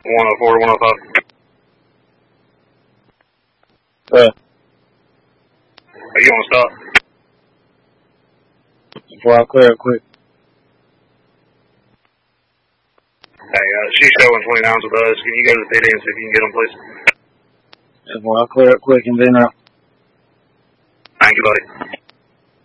104, 105. You want to stop? Before I clear it quick. Hey, she's showing 20 pounds with us. Can you go to the PD and see if you can get them, please? Before I clear it quick and then Thank you, buddy.